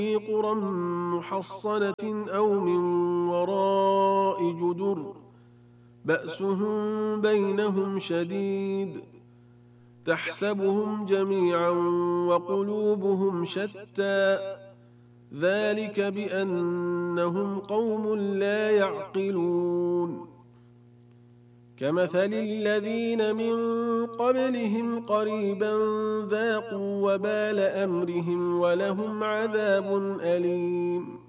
قرى محصنة أو من وراء جدر بأسهم بينهم شديد تحسبهم جميعا وقلوبهم شتى ذلك بأنهم قوم لا يعقلون كمثل الذين من قبلهم قريبا ذاقوا وبال أمرهم ولهم عذاب أليم